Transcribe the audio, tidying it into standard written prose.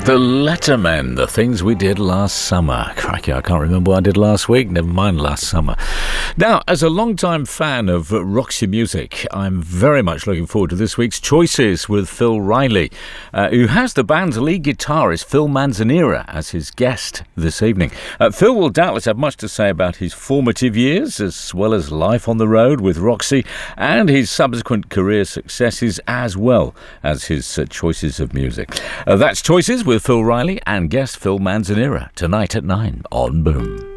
The Lettermen, the things we did last summer. Crikey, I can't remember what I did last week, never mind last summer. Now, as a long-time fan of Roxy music, I'm very much looking forward to this week's Choices with Phil Riley, who has the band's lead guitarist Phil Manzanera as his guest this evening. Phil will doubtless have much to say about his formative years, as well as life on the road with Roxy, and his subsequent career successes, as well as his choices of music. That's Choices with Phil Riley and guest Phil Manzanera, tonight at 9 on Boom.